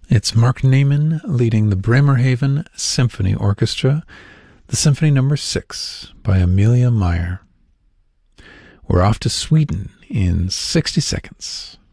It's Mark Naiman leading the Bremerhaven Symphony Orchestra, the Symphony No. 6 by Amelia Meyer. We're off to Sweden in 60 seconds.